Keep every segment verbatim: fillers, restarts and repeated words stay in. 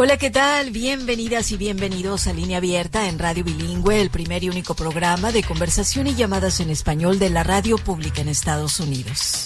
Hola, ¿qué tal? Bienvenidas y bienvenidos a Línea Abierta en Radio Bilingüe, el primer y único programa de conversación y llamadas en español de la radio pública en Estados Unidos.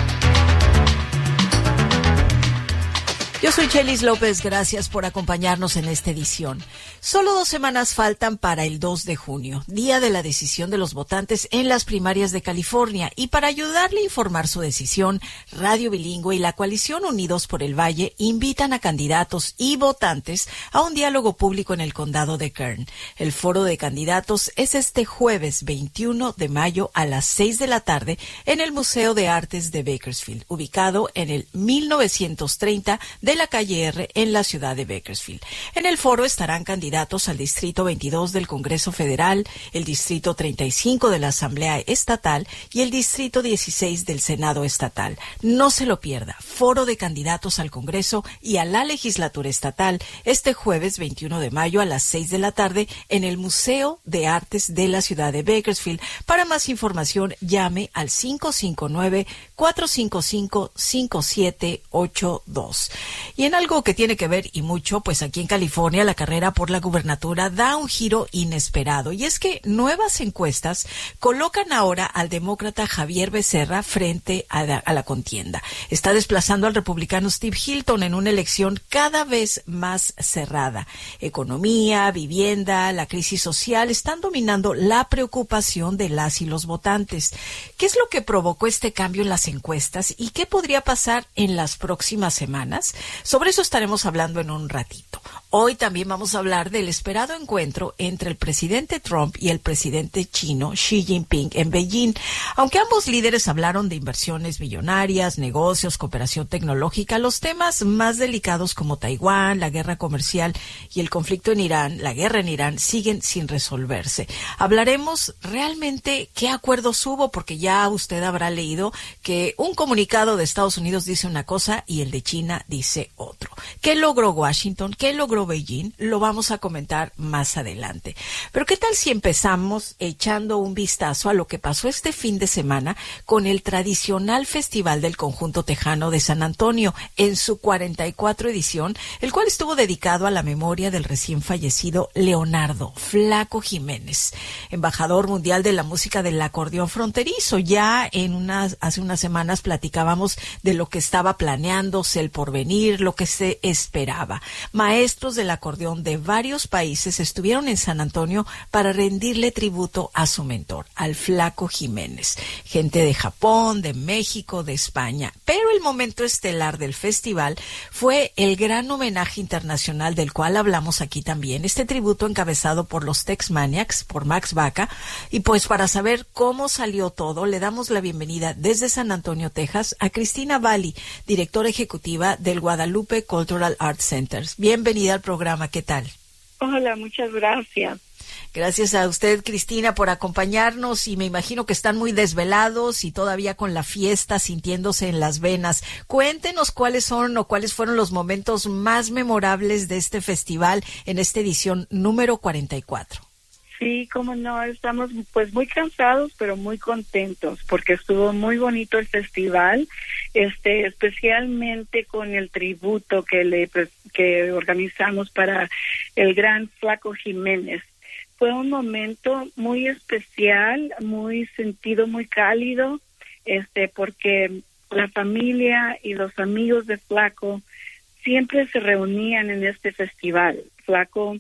Yo soy Chelis López, gracias por acompañarnos en esta edición. Solo dos semanas faltan para el dos de junio, día de la decisión de los votantes en las primarias de California, y para ayudarle a informar su decisión, Radio Bilingüe y la coalición Unidos por el Valle invitan a candidatos y votantes a un diálogo público en el condado de Kern. El foro de candidatos es este jueves veintiuno de mayo a las seis de la tarde en el Museo de Artes de Bakersfield, ubicado en el mil novecientos treinta de la calle R en la ciudad de Bakersfield. En el foro estarán candidatos al Distrito veintidós del Congreso Federal, el Distrito treinta y cinco de la Asamblea Estatal y el Distrito dieciséis del Senado Estatal. No se lo pierda. Foro de candidatos al Congreso y a la Legislatura Estatal este jueves veintiuno de mayo a las seis de la tarde en el Museo de Artes de la ciudad de Bakersfield. Para más información, llame al cinco cinco nueve, cuatro cinco cinco, cinco siete ocho dos. Y en algo que tiene que ver y mucho, pues aquí en California la carrera por la gubernatura da un giro inesperado. Y es que nuevas encuestas colocan ahora al demócrata Javier Becerra frente a la, a la contienda. Está desplazando al republicano Steve Hilton en una elección cada vez más cerrada. Economía, vivienda, la crisis social están dominando la preocupación de las y los votantes. ¿Qué es lo que provocó este cambio en las encuestas y qué podría pasar en las próximas semanas? Sobre eso estaremos hablando en un ratito. Hoy también vamos a hablar del esperado encuentro entre el presidente Trump y el presidente chino Xi Jinping en Beijing. Aunque ambos líderes hablaron de inversiones millonarias, negocios, cooperación tecnológica, los temas más delicados como Taiwán, la guerra comercial y el conflicto en Irán, la guerra en Irán, siguen sin resolverse. Hablaremos realmente qué acuerdos hubo, porque ya usted habrá leído que un comunicado de Estados Unidos dice una cosa y el de China dice otro. ¿Qué logró Washington? ¿Qué logró Beijing? Lo vamos a comentar más adelante. Pero ¿qué tal si empezamos echando un vistazo a lo que pasó este fin de semana con el tradicional Festival del Conjunto Tejano de San Antonio en su cuarenta y cuatro edición, el cual estuvo dedicado a la memoria del recién fallecido Leonardo Flaco Jiménez, embajador mundial de la música del acordeón fronterizo? Ya en unas, hace unas semanas platicábamos de lo que estaba planeándose, el porvenir, lo que se esperaba. Maestros del acordeón de varios países estuvieron en San Antonio para rendirle tributo a su mentor, al Flaco Jiménez. Gente de Japón, de México, de España. Pero el momento estelar del festival fue el gran homenaje internacional del cual hablamos aquí también. Este tributo encabezado por los Tex Maniacs, por Max Baca. Y pues para saber cómo salió todo, le damos la bienvenida desde San Antonio, Texas, a Cristina Valli, directora ejecutiva del Guadalupe Cultural Arts Center. Bienvenida al programa, ¿qué tal? Hola, muchas gracias. Gracias a usted, Cristina, por acompañarnos, y me imagino que están muy desvelados y todavía con la fiesta sintiéndose en las venas. Cuéntenos cuáles son o cuáles fueron los momentos más memorables de este festival en esta edición número cuarenta y cuatro. Sí, cómo no, estamos pues muy cansados, pero muy contentos, porque estuvo muy bonito el festival, este, especialmente con el tributo que le que organizamos para el gran Flaco Jiménez. Fue un momento muy especial, muy sentido, muy cálido, este, porque la familia y los amigos de Flaco siempre se reunían en este festival. Flaco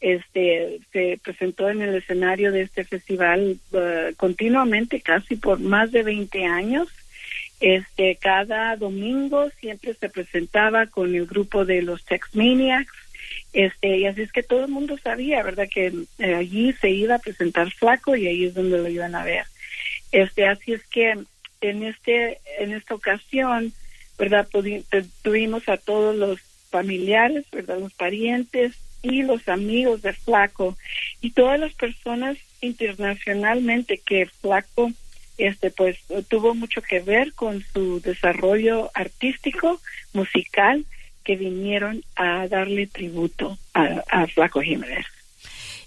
Este se presentó en el escenario de este festival uh, continuamente, casi por más de veinte años. Este, cada domingo siempre se presentaba con el grupo de los Tex Maniacs. Este, y así es que todo el mundo sabía, ¿verdad?, que eh, allí se iba a presentar Flaco y ahí es donde lo iban a ver. Este, así es que en este, en esta ocasión, ¿verdad?, pudi- tuvimos a todos los familiares, ¿verdad?, los parientes y los amigos de Flaco y todas las personas internacionalmente que Flaco este pues tuvo mucho que ver con su desarrollo artístico, musical, que vinieron a darle tributo a, a Flaco Jiménez.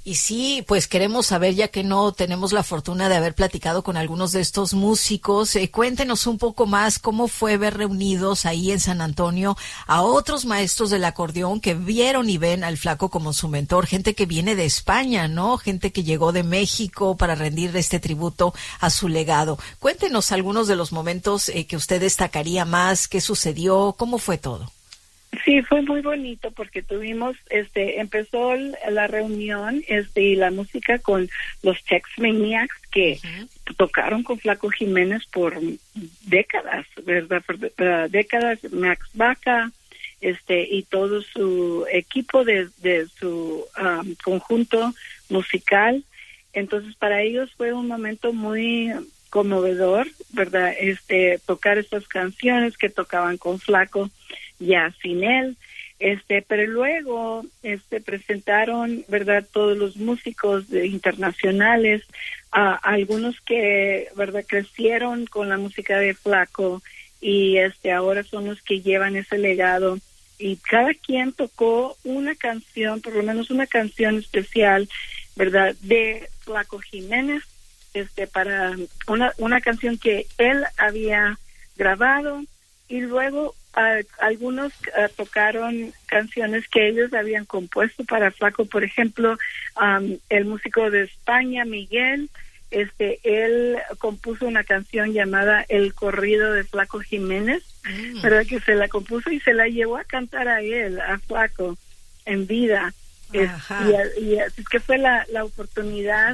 Y sí, pues queremos saber, ya que no tenemos la fortuna de haber platicado con algunos de estos músicos, eh, cuéntenos un poco más cómo fue ver reunidos ahí en San Antonio a otros maestros del acordeón que vieron y ven al Flaco como su mentor, gente que viene de España, ¿no? Gente que llegó de México para rendir este tributo a su legado. Cuéntenos algunos de los momentos eh, que usted destacaría más, qué sucedió, cómo fue todo. Sí, fue muy bonito porque tuvimos, este, empezó la reunión, este, y la música con los Tex Maniacs que uh-huh. tocaron con Flaco Jiménez por décadas, ¿verdad? Por uh, décadas, Max Baca, este, y todo su equipo de, de su um, conjunto musical. Entonces, para ellos fue un momento muy conmovedor, ¿verdad? Este, tocar estas canciones que tocaban con Flaco ya sin él, este, pero luego este presentaron, verdad, todos los músicos de, internacionales, uh, algunos que, verdad, crecieron con la música de Flaco y este ahora son los que llevan ese legado, y cada quien tocó una canción, por lo menos una canción especial, verdad, de Flaco Jiménez, este para una una canción que él había grabado, y luego Uh, algunos uh, tocaron canciones que ellos habían compuesto para Flaco. Por ejemplo, um, el músico de España, Miguel, este, él compuso una canción llamada El Corrido de Flaco Jiménez, mm. ¿verdad? Que se la compuso y se la llevó a cantar a él, a Flaco, en vida. Es, y, y así que fue la, la oportunidad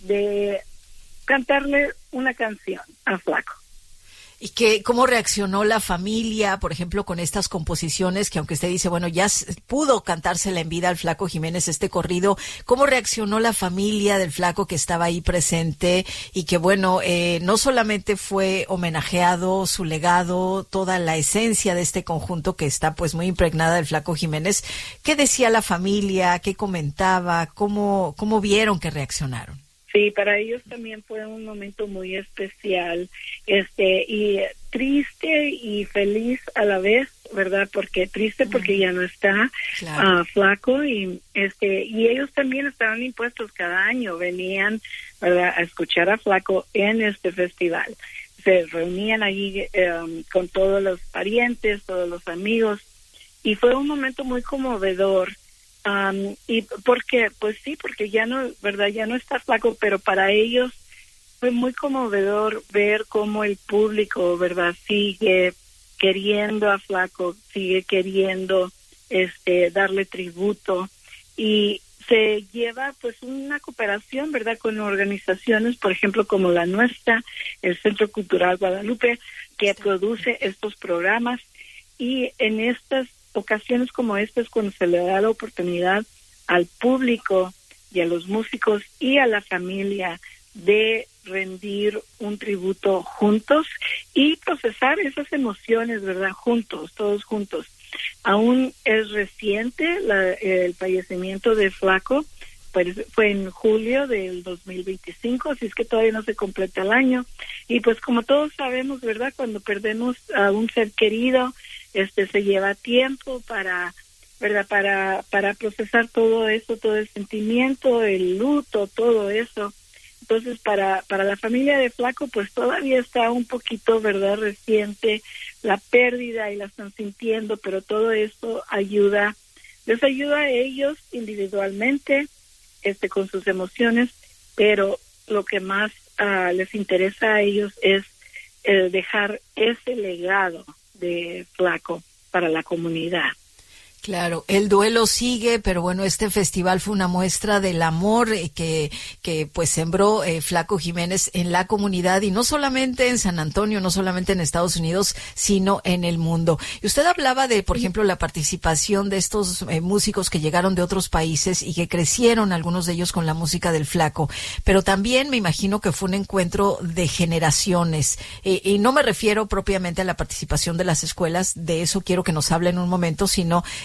de cantarle una canción a Flaco. ¿Y que cómo reaccionó la familia, por ejemplo, con estas composiciones que, aunque usted dice, bueno, ya pudo cantársela en vida al Flaco Jiménez este corrido? ¿Cómo reaccionó la familia del Flaco que estaba ahí presente y que, bueno, eh, no solamente fue homenajeado su legado, toda la esencia de este conjunto que está pues muy impregnada del Flaco Jiménez? ¿Qué decía la familia? ¿Qué comentaba? ¿Cómo, cómo vieron que reaccionaron? Sí, para ellos también fue un momento muy especial, este, y triste y feliz a la vez, ¿verdad? Porque triste porque ya no está claro. uh, Flaco, y este, y ellos también estaban impuestos cada año, venían, ¿verdad?, a escuchar a Flaco en este festival. Se reunían allí um, con todos los parientes, todos los amigos, y fue un momento muy conmovedor. Um, y porque, pues sí, porque ya no, verdad, ya no está Flaco, pero para ellos fue muy conmovedor ver cómo el público, verdad, sigue queriendo a Flaco, sigue queriendo, este, darle tributo, y se lleva, pues, una cooperación, verdad, con organizaciones, por ejemplo, como la nuestra, el Centro Cultural Guadalupe, que produce estos programas, y en estas ocasiones como estas, cuando se le da la oportunidad al público y a los músicos y a la familia de rendir un tributo juntos y procesar esas emociones, ¿verdad? Juntos, todos juntos. Aún es reciente la, el fallecimiento de Flaco, pues fue en julio del dos mil veinticinco, así es que todavía no se completa el año. Y pues como todos sabemos, ¿verdad? Cuando perdemos a un ser querido, este se lleva tiempo para, ¿verdad? Para para procesar todo eso, todo el sentimiento, el luto, todo eso. Entonces, para para la familia de Flaco, pues todavía está un poquito, ¿verdad?, reciente la pérdida y la están sintiendo, pero todo esto ayuda, les ayuda a ellos individualmente, este con sus emociones, pero lo que más uh, les interesa a ellos es el dejar ese legado de Flaco para la comunidad. Claro, el duelo sigue, pero bueno, este festival fue una muestra del amor eh, que que pues sembró eh, Flaco Jiménez en la comunidad, y no solamente en San Antonio, no solamente en Estados Unidos, sino en el mundo. Y usted hablaba de, por ejemplo, la participación de estos eh, músicos que llegaron de otros países y que crecieron, algunos de ellos, con la música del Flaco, pero también me imagino que fue un encuentro de generaciones, eh, y no me refiero propiamente a la participación de las escuelas, de eso quiero que nos hable en un momento, sino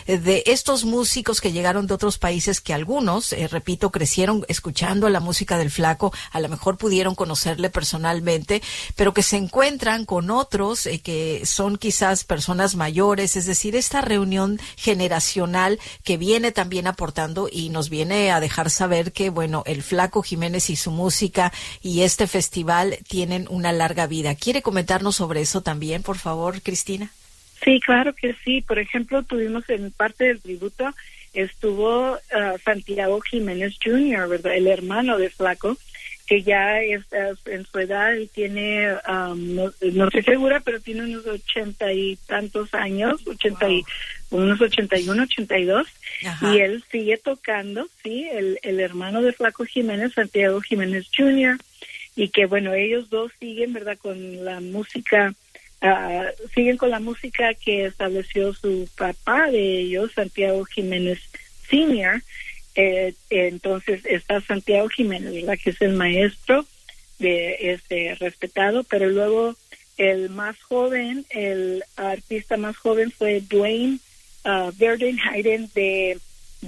de estos músicos que llegaron de otros países, que algunos, eh, repito, crecieron escuchando la música del Flaco, a lo mejor pudieron conocerle personalmente, pero que se encuentran con otros eh, que son quizás personas mayores, es decir, esta reunión generacional que viene también aportando y nos viene a dejar saber que, bueno, el Flaco Jiménez y su música y este festival tienen una larga vida. ¿Quiere comentarnos sobre eso también, por favor, Cristina? Sí, claro que sí. Por ejemplo, tuvimos en parte del tributo, estuvo uh, Santiago Jiménez junior, ¿verdad? El hermano de Flaco, que ya está en su edad y tiene, um, no, no estoy segura, pero tiene unos ochenta y tantos años, ochenta y, wow. unos ochenta y uno, ochenta y dos, Ajá. y él sigue tocando, sí, el, el hermano de Flaco Jiménez, Santiago Jiménez junior, y que bueno, ellos dos siguen, ¿verdad?, con la música. Uh, siguen con la música que estableció su papá de ellos, Santiago Jiménez senior. Eh, entonces está Santiago Jiménez, ¿verdad?, que es el maestro de este respetado, pero luego el más joven, el artista más joven fue Dwayne uh, Verdenheiden de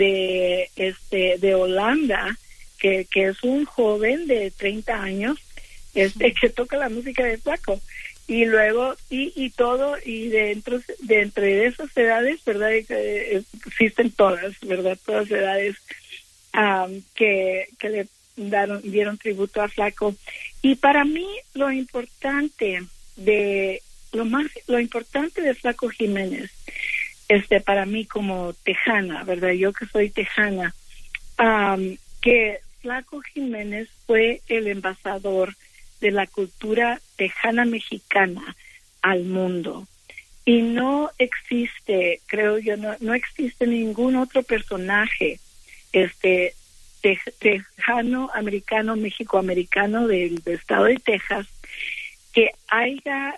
de este de Holanda, que que es un joven de treinta años, este que toca la música de Flaco. Y luego, y, y todo, y dentro de entre esas edades, ¿verdad? Eh, existen todas, ¿verdad? Todas edades um, que, que le daron, dieron tributo a Flaco. Y para mí, lo importante de, lo más, lo importante de Flaco Jiménez, este, para mí como tejana, ¿verdad? Yo que soy tejana, um, que Flaco Jiménez fue el embajador de la cultura tejana mexicana al mundo. Y no existe, creo yo, no, no existe ningún otro personaje este te, tejano, americano, mexicoamericano del, del estado de Texas que haya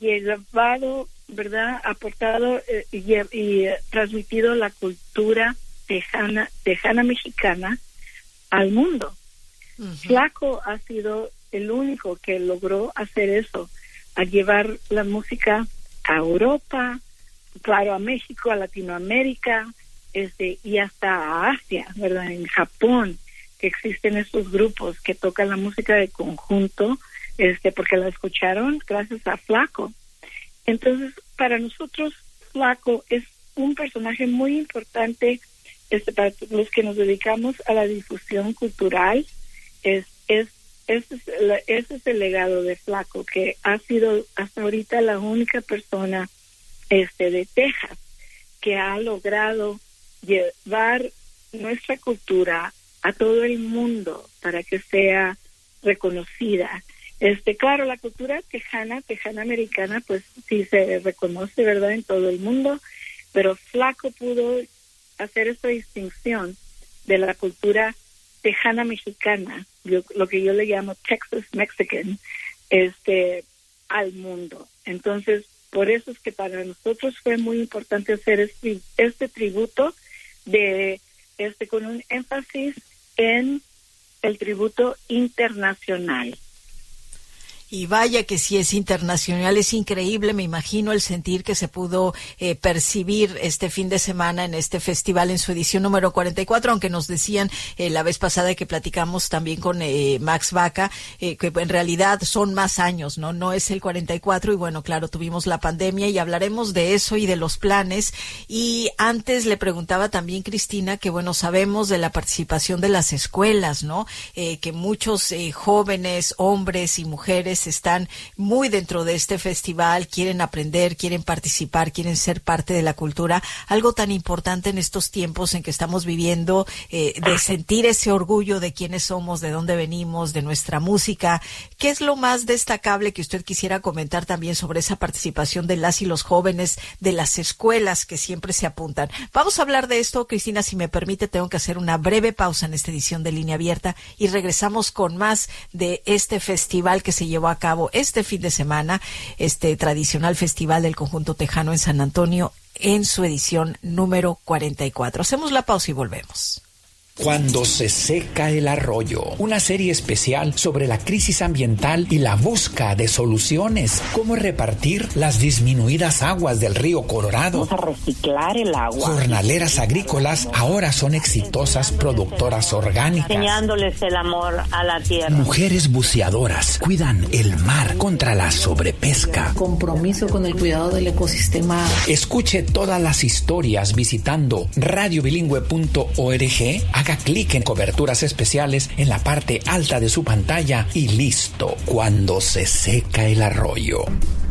llevado, ¿verdad?, aportado eh, y, y eh, transmitido la cultura tejana, tejana mexicana al mundo. Uh-huh. Flaco ha sido el único que logró hacer eso, a llevar la música a Europa, claro, a México, a Latinoamérica, este, y hasta a Asia, ¿verdad? En Japón, que existen estos grupos que tocan la música de conjunto, este, porque la escucharon gracias a Flaco. Entonces, para nosotros, Flaco es un personaje muy importante, este, para los que nos dedicamos a la difusión cultural. Es, es Ese es, el, ese es el legado de Flaco, que ha sido hasta ahorita la única persona este de Texas que ha logrado llevar nuestra cultura a todo el mundo para que sea reconocida. Este, claro, la cultura tejana, tejana americana, pues sí se reconoce, ¿verdad?, en todo el mundo, pero Flaco pudo hacer esta distinción de la cultura tejana mexicana, yo, lo que yo le llamo Texas Mexican, este, al mundo. Entonces, por eso es que para nosotros fue muy importante hacer este, este tributo de este con un énfasis en el tributo internacional. Y vaya que sí es internacional, es increíble, me imagino el sentir que se pudo eh, percibir este fin de semana en este festival en su edición número cuarenta y cuatro, aunque nos decían eh, la vez pasada que platicamos también con eh, Max Vaca, eh, que en realidad son más años, ¿no? No es el cuarenta y cuatro y bueno, claro, tuvimos la pandemia y hablaremos de eso y de los planes. Y antes le preguntaba también, Cristina, que bueno, sabemos de la participación de las escuelas, ¿no? Eh, que muchos eh, jóvenes, hombres y mujeres están muy dentro de este festival, quieren aprender, quieren participar, quieren ser parte de la cultura, algo tan importante en estos tiempos en que estamos viviendo, eh, de sentir ese orgullo de quiénes somos, de dónde venimos, de nuestra música. ¿Qué es lo más destacable que usted quisiera comentar también sobre esa participación de las y los jóvenes, de las escuelas que siempre se apuntan? Vamos a hablar de esto, Cristina, si me permite, tengo que hacer una breve pausa en esta edición de Línea Abierta y regresamos con más de este festival que se llevó a cabo este fin de semana, este tradicional festival del conjunto tejano en San Antonio en su edición número cuarenta y cuatro. Hacemos la pausa y volvemos. Cuando se seca el arroyo, una serie especial sobre la crisis ambiental y la búsqueda de soluciones. Cómo repartir las disminuidas aguas del río Colorado. Vamos a reciclar el agua. Jornaleras agrícolas ahora son exitosas productoras orgánicas. Enseñándoles el amor a la tierra. Mujeres buceadoras cuidan el mar contra la sobrepesca. Compromiso con el cuidado del ecosistema. Escuche todas las historias visitando radio bilingüe punto org. Haga clic en coberturas especiales en la parte alta de su pantalla y listo. Cuando se seca el arroyo.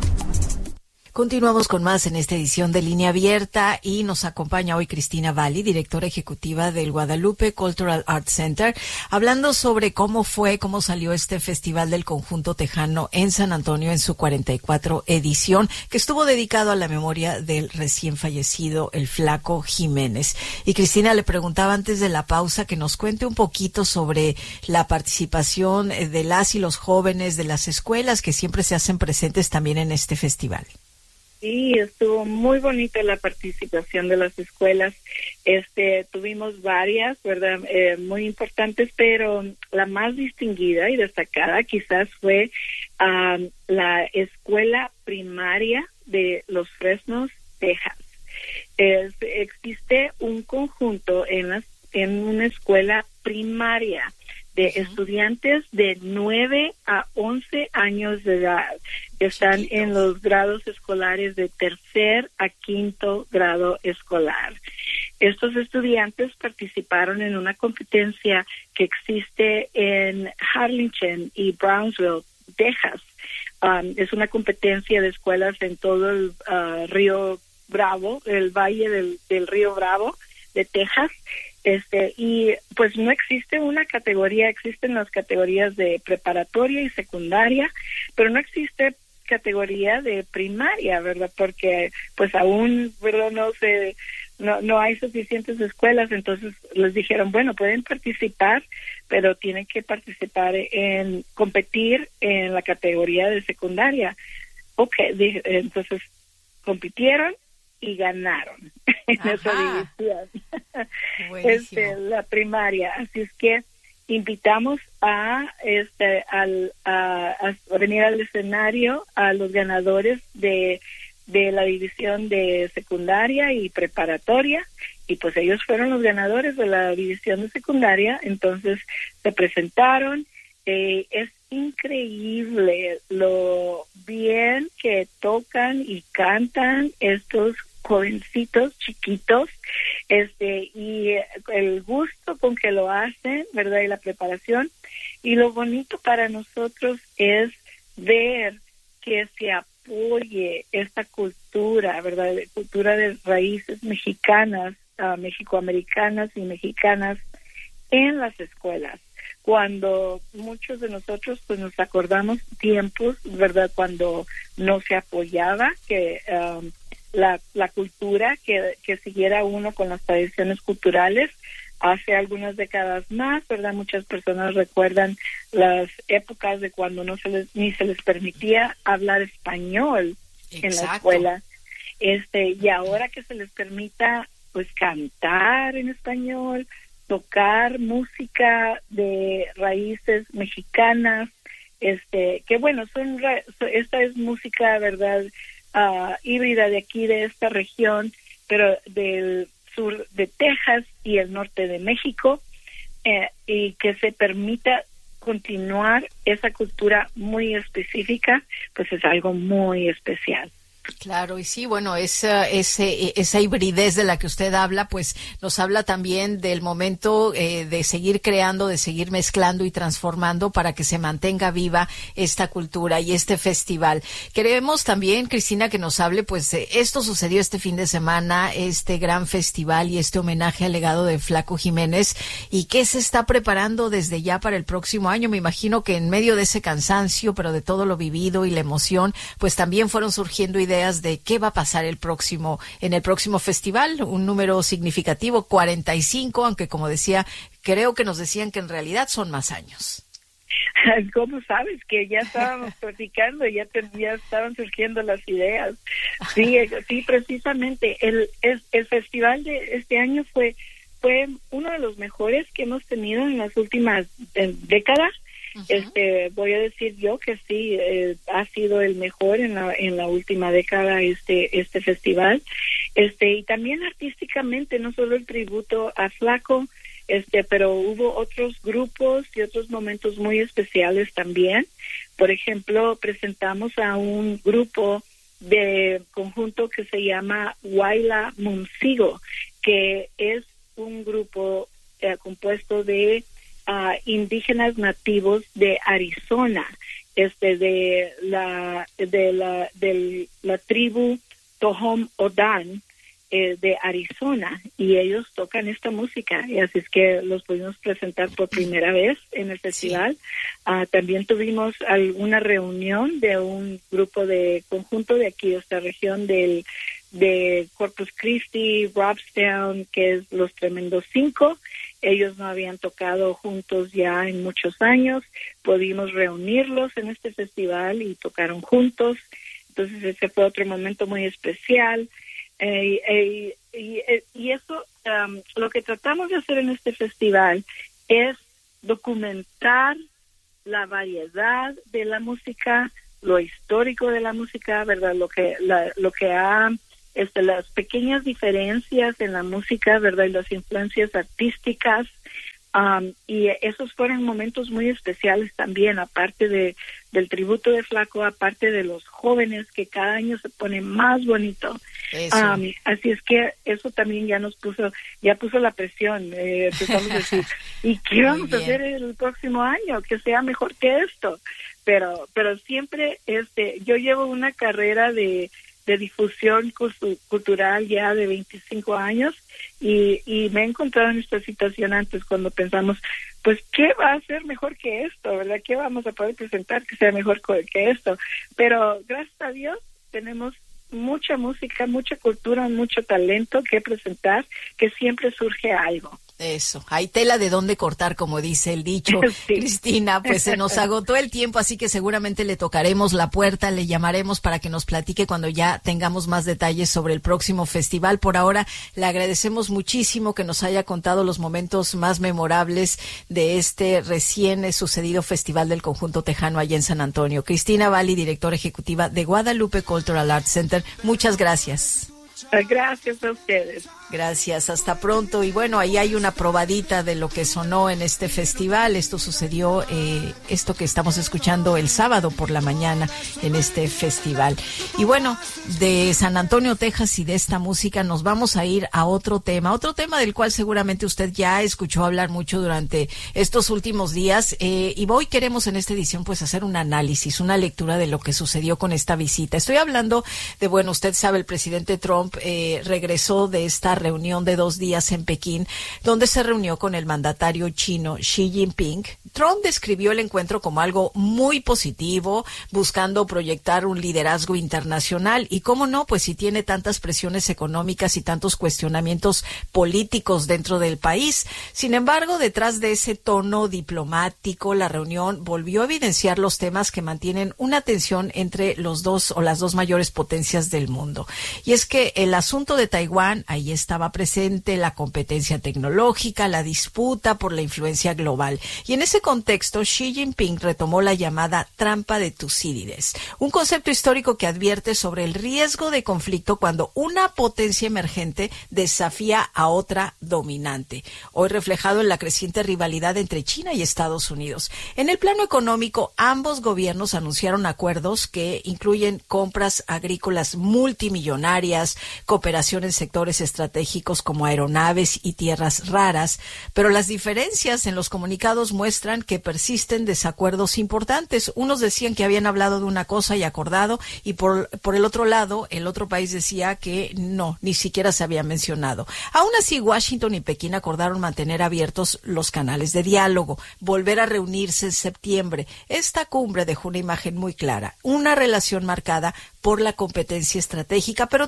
Continuamos con más en esta edición de Línea Abierta y nos acompaña hoy Cristina Valli, directora ejecutiva del Guadalupe Cultural Arts Center, hablando sobre cómo fue, cómo salió este Festival del Conjunto Tejano en San Antonio en su cuarenta y cuatro edición, que estuvo dedicado a la memoria del recién fallecido el Flaco Jiménez. Y Cristina le preguntaba antes de la pausa que nos cuente un poquito sobre la participación de las y los jóvenes de las escuelas que siempre se hacen presentes también en este festival. Sí, estuvo muy bonita la participación de las escuelas. Este, tuvimos varias, ¿verdad? Eh, muy importantes, pero la más distinguida y destacada quizás fue um, la escuela primaria de Los Fresnos, Texas. Es, existe un conjunto en las, en una escuela primaria de uh-huh. estudiantes de nueve a once años de edad que están Chiquitos. En los grados escolares de tercer a quinto grado escolar. Estos estudiantes participaron en una competencia que existe en Harlingen y Brownsville, Texas. Um, es una competencia de escuelas en todo el uh, río Bravo, el valle del, del río Bravo de Texas. Este, y pues no existe una categoría, existen las categorías de preparatoria y secundaria, pero no existe categoría de primaria, ¿verdad? Porque pues aún, ¿verdad? No se, no, no hay suficientes escuelas, entonces les dijeron, bueno, pueden participar, pero tienen que participar en, competir en la categoría de secundaria. Ok, dije, entonces compitieron y ganaron en Ajá. esa división. Este, la primaria. Así es que invitamos a este al a, a venir al escenario a los ganadores de de la división de secundaria y preparatoria, y pues ellos fueron los ganadores de la división de secundaria. Entonces se presentaron. Eh, es increíble lo bien que tocan y cantan estos jovencitos chiquitos, este, y el gusto con que lo hacen, ¿verdad? Y la preparación. Y lo bonito para nosotros es ver que se apoye esta cultura, ¿verdad? Cultura de raíces mexicanas, uh, mexicoamericanas y mexicanas en las escuelas. Cuando muchos de nosotros pues nos acordamos tiempos, ¿verdad? Cuando no se apoyaba que um, la, la cultura, que, que siguiera uno con las tradiciones culturales. Hace algunas décadas más, ¿verdad? Muchas personas recuerdan las épocas de cuando no se les, ni se les permitía hablar español Exacto. en la escuela. Este, y ahora que se les permita pues cantar en español, tocar música de raíces mexicanas, este, que bueno, son esta es música, ¿verdad? Uh, híbrida de aquí, de esta región, pero del sur de Texas y el norte de México, eh, y que se permita continuar esa cultura muy específica, pues es algo muy especial. Claro, y sí, bueno, esa, ese, esa hibridez de la que usted habla, pues nos habla también del momento eh, de seguir creando, de seguir mezclando y transformando para que se mantenga viva esta cultura y este festival. Queremos también, Cristina, que nos hable, pues eh, esto sucedió este fin de semana, este gran festival y este homenaje al legado de Flaco Jiménez, y qué se está preparando desde ya para el próximo año. Me imagino que en medio de ese cansancio, pero de todo lo vivido y la emoción, pues también fueron surgiendo ideas de qué va a pasar el próximo en el próximo festival, un número significativo, cuarenta y cinco, aunque como decía, creo que nos decían que en realidad son más años. ¿Cómo sabes que ya estábamos platicando, ya, te, ya estaban surgiendo las ideas? Sí, sí, precisamente el, el el festival de este año fue fue uno de los mejores que hemos tenido en las últimas eh, décadas. Uh-huh. Este, voy a decir yo que sí, eh, ha sido el mejor en la en la última década este este festival, este y también artísticamente, no solo el tributo a Flaco, este, pero hubo otros grupos y otros momentos muy especiales también. Por ejemplo, presentamos a un grupo de conjunto que se llama Huayla Muncigo, que es un grupo eh, compuesto de Uh, indígenas nativos de Arizona, este de la de la de la tribu Tohom Odan eh, de Arizona, y ellos tocan esta música, y así es que los pudimos presentar por primera vez en el festival. Sí. Uh, también tuvimos alguna reunión de un grupo de conjunto de aquí de esta región del de Corpus Christi, Robstown, que es los Tremendos Cinco. Ellos no habían tocado juntos ya en muchos años. Pudimos reunirlos en este festival y tocaron juntos. Entonces ese fue otro momento muy especial. Eh, eh, y, eh, y eso, um, lo que tratamos de hacer en este festival es documentar la variedad de la música, lo histórico de la música, ¿verdad? Lo que, la, lo que ha... Este, las pequeñas diferencias en la música, ¿verdad? Y las influencias artísticas, um, y esos fueron momentos muy especiales también, aparte de del tributo de Flaco, aparte de los jóvenes que cada año se pone más bonito. Um, así es que eso también ya nos puso, ya puso la presión, eh, empezamos a decir, ¿y qué vamos a hacer el próximo año? Que sea mejor que esto. Pero, pero siempre, este, yo llevo una carrera de de difusión cultural ya de veinticinco años, y, y me he encontrado en esta situación antes cuando pensamos, pues, ¿qué va a ser mejor que esto, verdad? ¿Qué vamos a poder presentar que sea mejor que esto? Pero gracias a Dios tenemos mucha música, mucha cultura, mucho talento que presentar, que siempre surge algo. Eso, hay tela de dónde cortar, como dice el dicho. Sí. Cristina, pues se nos agotó el tiempo, así que seguramente le tocaremos la puerta, le llamaremos para que nos platique cuando ya tengamos más detalles sobre el próximo festival. Por ahora, le agradecemos muchísimo que nos haya contado los momentos más memorables de este recién sucedido Festival del Conjunto Tejano allá en San Antonio. Cristina Valli, directora ejecutiva de Guadalupe Cultural Arts Center, muchas gracias. Gracias a ustedes. Gracias, hasta pronto. Y bueno, ahí hay una probadita de lo que sonó en este festival. Esto sucedió, eh, esto que estamos escuchando el sábado por la mañana en este festival. Y bueno, de San Antonio, Texas, y de esta música nos vamos a ir a otro tema, otro tema del cual seguramente usted ya escuchó hablar mucho durante estos últimos días. Eh, y hoy queremos en esta edición pues hacer un análisis, una lectura de lo que sucedió con esta visita. Estoy hablando de, bueno, usted sabe, el presidente Trump eh, regresó de esta reunión de dos días en Pekín, donde se reunió con el mandatario chino Xi Jinping. Trump describió el encuentro como algo muy positivo, buscando proyectar un liderazgo internacional. Y cómo no, pues si tiene tantas presiones económicas y tantos cuestionamientos políticos dentro del país. Sin embargo, detrás de ese tono diplomático, la reunión volvió a evidenciar los temas que mantienen una tensión entre los dos o las dos mayores potencias del mundo. Y es que el asunto de Taiwán, ahí está estaba presente la competencia tecnológica, la disputa por la influencia global. Y en ese contexto, Xi Jinping retomó la llamada trampa de Tucídides, un concepto histórico que advierte sobre el riesgo de conflicto cuando una potencia emergente desafía a otra dominante, hoy reflejado en la creciente rivalidad entre China y Estados Unidos. En el plano económico, ambos gobiernos anunciaron acuerdos que incluyen compras agrícolas multimillonarias, cooperación en sectores estratégicos como aeronaves y tierras raras, pero las diferencias en los comunicados muestran que persisten desacuerdos importantes. Unos decían que habían hablado de una cosa y acordado, y por, por el otro lado, el otro país decía que no, ni siquiera se había mencionado. Aún así, Washington y Pekín acordaron mantener abiertos los canales de diálogo, volver a reunirse en septiembre. Esta cumbre dejó una imagen muy clara, una relación marcada por la competencia estratégica, pero también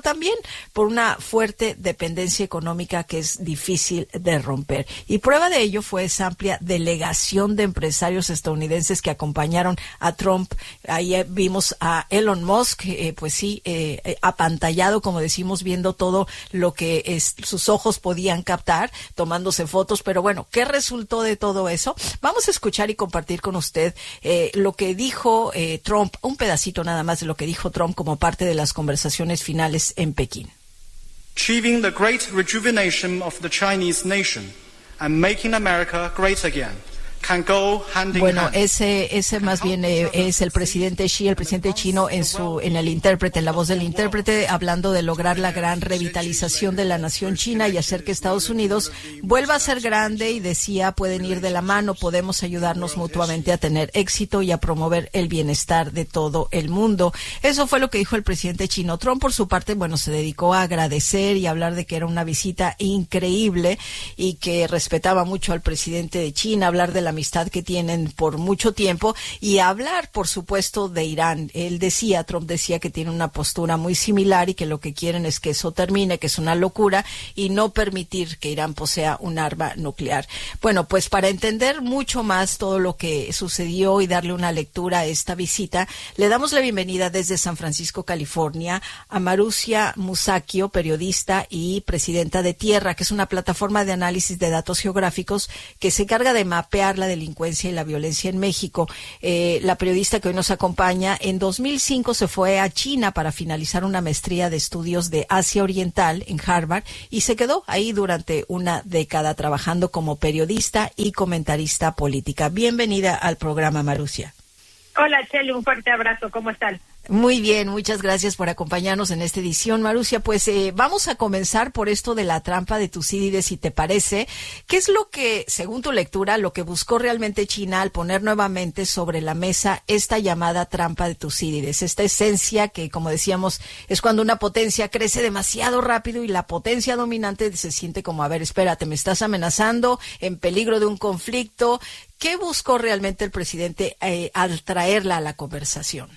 por una fuerte dependencia económica que es difícil de romper. Y prueba de ello fue esa amplia delegación de empresarios estadounidenses que acompañaron a Trump. Ahí vimos a Elon Musk, eh, pues sí, eh, apantallado, como decimos, viendo todo lo que es, sus ojos podían captar, tomándose fotos. Pero bueno, ¿qué resultó de todo eso? Vamos a escuchar y compartir con usted eh, lo que dijo eh, Trump, un pedacito nada más de lo que dijo Trump como parte de las conversaciones finales en Pekín. Achieving the great rejuvenation of the Chinese nation and making America great again can go hand in bueno, hand. ese ese más bien eh, es el presidente Xi, el presidente chino, en su en el intérprete, en la voz del intérprete, hablando de lograr la gran revitalización de la nación china y hacer que Estados Unidos vuelva a ser grande, y decía, pueden ir de la mano, podemos ayudarnos mutuamente a tener éxito y a promover el bienestar de todo el mundo. Eso fue lo que dijo el presidente chino. Trump, por su parte, bueno, se dedicó a agradecer y a hablar de que era una visita increíble y que respetaba mucho al presidente de China, hablar de la amistad que tienen por mucho tiempo y hablar, por supuesto, de Irán. Él decía, Trump decía que tiene una postura muy similar y que lo que quieren es que eso termine, que es una locura, y no permitir que Irán posea un arma nuclear. Bueno, pues para entender mucho más todo lo que sucedió y darle una lectura a esta visita, le damos la bienvenida desde San Francisco, California, a Marusia Musacchio, periodista y presidenta de Tierra, que es una plataforma de análisis de datos geográficos que se encarga de mapear la delincuencia y la violencia en México. Eh, la periodista que hoy nos acompaña, en dos mil cinco se fue a China para finalizar una maestría de estudios de Asia Oriental en Harvard y se quedó ahí durante una década trabajando como periodista y comentarista política. Bienvenida al programa, Marusia. Hola, Chely, un fuerte abrazo. ¿Cómo están? Muy bien, muchas gracias por acompañarnos en esta edición, Marusia. Pues eh, vamos a comenzar por esto de la trampa de Tucídides, si te parece. ¿Qué es lo que, según tu lectura, lo que buscó realmente China al poner nuevamente sobre la mesa esta llamada trampa de Tucídides? Esta esencia que, como decíamos, es cuando una potencia crece demasiado rápido y la potencia dominante se siente como, a ver, espérate, me estás amenazando, en peligro de un conflicto. ¿Qué buscó realmente el presidente eh, al traerla a la conversación?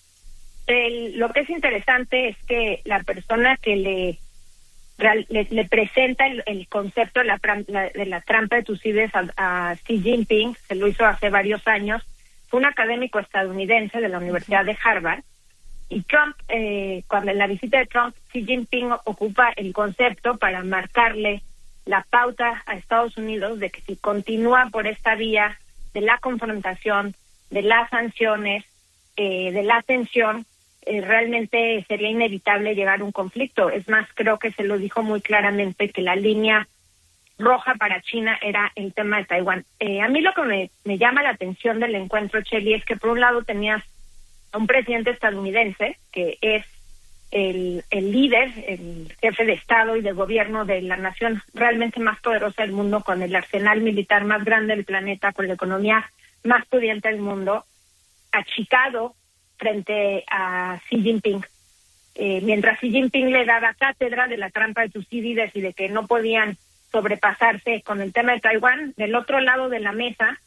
El, lo que es interesante es que la persona que le le, le presenta el, el concepto de la, la, de la trampa de Tucídides a, a Xi Jinping, se lo hizo hace varios años, fue un académico estadounidense de la Universidad de Harvard, y Trump, eh, cuando en la visita de Trump, Xi Jinping ocupa el concepto para marcarle la pauta a Estados Unidos de que si continúa por esta vía de la confrontación, de las sanciones, eh, de la tensión, eh, realmente sería inevitable llegar a un conflicto. Es más, creo que se lo dijo muy claramente que la línea roja para China era el tema de Taiwán. Eh, a mí lo que me, me llama la atención del encuentro, Chely, es que por un lado tenías a un presidente estadounidense que es el, el líder, el jefe de Estado y de gobierno de la nación realmente más poderosa del mundo, con el arsenal militar más grande del planeta, con la economía más pudiente del mundo, achicado frente a Xi Jinping. Eh, mientras Xi Jinping le daba cátedra de la trampa de Tucídides y de que no podían sobrepasarse con el tema de Taiwán, del otro lado de la mesa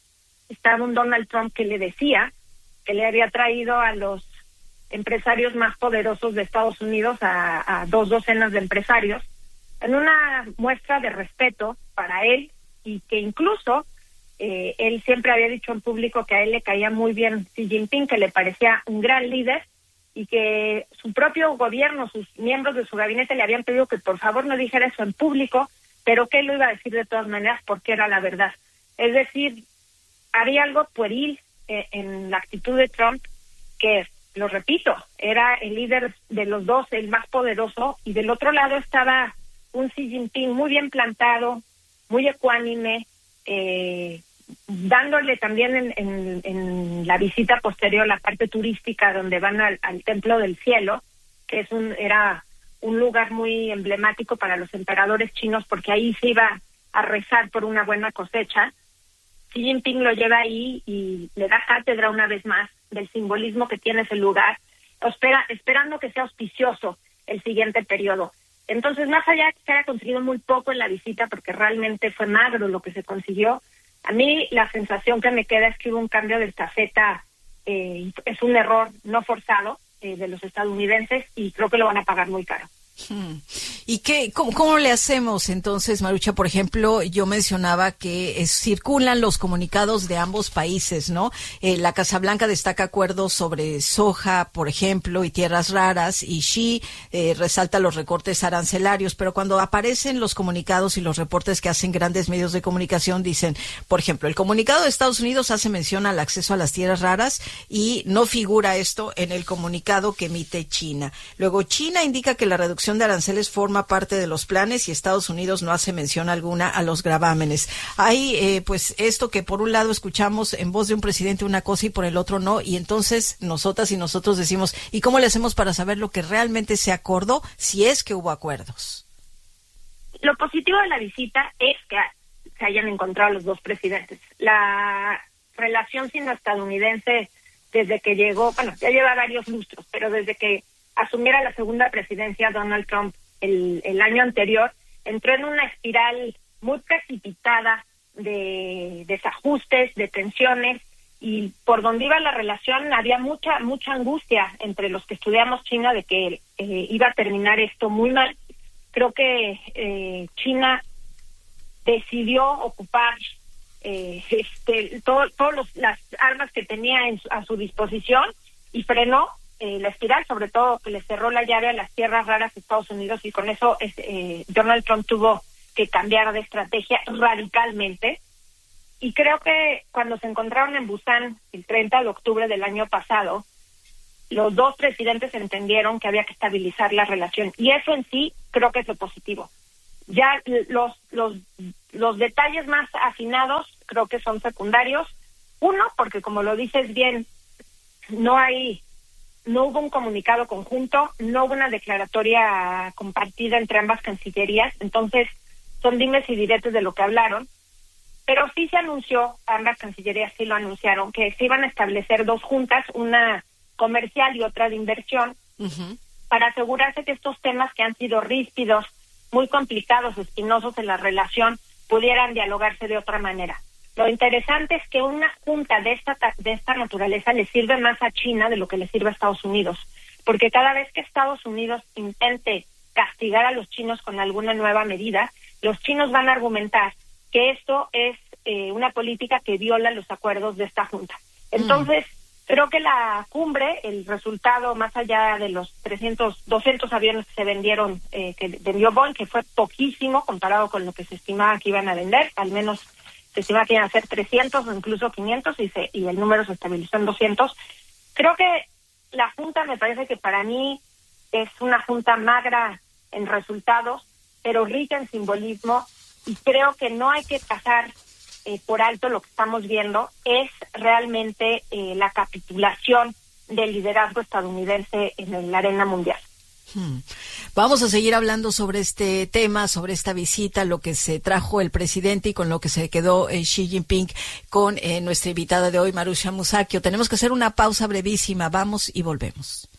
estaba un Donald Trump que le decía que le había traído a los empresarios más poderosos de Estados Unidos, a, a dos docenas de empresarios, en una muestra de respeto para él, y que incluso eh, él siempre había dicho en público que a él le caía muy bien Xi Jinping, que le parecía un gran líder, y que su propio gobierno, sus miembros de su gabinete le habían pedido que por favor no dijera eso en público, pero que él lo iba a decir de todas maneras porque era la verdad. Es decir, había algo pueril eh, en la actitud de Trump, que, lo repito, era el líder de los dos, el más poderoso, y del otro lado estaba un Xi Jinping muy bien plantado, muy ecuánime, eh, dándole también en, en, en la visita posterior la parte turística donde van al, al Templo del Cielo, que es un era un lugar muy emblemático para los emperadores chinos, porque ahí se iba a rezar por una buena cosecha. Xi Jinping lo lleva ahí y le da cátedra una vez más del simbolismo que tiene ese lugar, espera, esperando que sea auspicioso el siguiente periodo. Entonces, más allá de que se haya conseguido muy poco en la visita, porque realmente fue magro lo que se consiguió, a mí la sensación que me queda es que hubo un cambio de estafeta, eh, es un error no forzado eh, de los estadounidenses, y creo que lo van a pagar muy caro. ¿Y qué, cómo, cómo le hacemos entonces, Marucha? Por ejemplo, yo mencionaba que es, circulan los comunicados de ambos países, ¿no? Eh, la Casa Blanca destaca acuerdos sobre soja, por ejemplo, y tierras raras, y Xi eh, resalta los recortes arancelarios, pero cuando aparecen los comunicados y los reportes que hacen grandes medios de comunicación, dicen, por ejemplo, el comunicado de Estados Unidos hace mención al acceso a las tierras raras y no figura esto en el comunicado que emite China. Luego, China indica que la reducción de aranceles forma parte de los planes y Estados Unidos no hace mención alguna a los gravámenes. Hay eh, pues esto que por un lado escuchamos en voz de un presidente una cosa y por el otro no, y entonces nosotras y nosotros decimos, ¿y cómo le hacemos para saber lo que realmente se acordó, si es que hubo acuerdos? Lo positivo de la visita es que se hayan encontrado los dos presidentes. La relación sino-estadounidense desde que llegó, bueno, ya lleva varios lustros, pero desde que asumiera la segunda presidencia Donald Trump el, el año anterior, entró en una espiral muy precipitada de desajustes, de tensiones, y por donde iba la relación había mucha mucha angustia entre los que estudiamos China de que eh, iba a terminar esto muy mal. Creo que eh, China decidió ocupar eh, este todas todo las armas que tenía en, a su disposición y frenó Eh, la espiral, sobre todo que le cerró la llave a las tierras raras de Estados Unidos, y con eso es, eh, Donald Trump tuvo que cambiar de estrategia radicalmente. Y creo que cuando se encontraron en Busan el treinta de octubre del año pasado, los dos presidentes entendieron que había que estabilizar la relación, y eso en sí creo que es lo positivo. Ya los los los detalles más afinados creo que son secundarios. Uno, porque como lo dices bien, no hay No hubo un comunicado conjunto, no hubo una declaratoria compartida entre ambas cancillerías, entonces son dimes y diretes de lo que hablaron, pero sí se anunció, ambas cancillerías sí lo anunciaron, que se iban a establecer dos juntas, una comercial y otra de inversión, uh-huh. para asegurarse que estos temas que han sido ríspidos, muy complicados, espinosos en la relación, pudieran dialogarse de otra manera. Lo interesante es que una junta de esta de esta naturaleza le sirve más a China de lo que le sirve a Estados Unidos, porque cada vez que Estados Unidos intente castigar a los chinos con alguna nueva medida, los chinos van a argumentar que esto es eh, una política que viola los acuerdos de esta junta. Entonces, mm. creo que la cumbre, el resultado, más allá de los trescientos, doscientos aviones que se vendieron, eh, que vendió Boeing, que fue poquísimo comparado con lo que se estimaba que iban a vender, al menos se estima que iban a ser trescientos o incluso quinientos, y, se, y el número se estabilizó en doscientos. Creo que la junta, me parece que para mí es una junta magra en resultados, pero rica en simbolismo, y creo que no hay que pasar eh, por alto lo que estamos viendo, es realmente eh, la capitulación del liderazgo estadounidense en la arena mundial. Hmm. Vamos a seguir hablando sobre este tema, sobre esta visita, lo que se trajo el presidente y con lo que se quedó eh, Xi Jinping, con eh, nuestra invitada de hoy, Marusha Musacchio. Tenemos que hacer una pausa brevísima. Vamos y volvemos.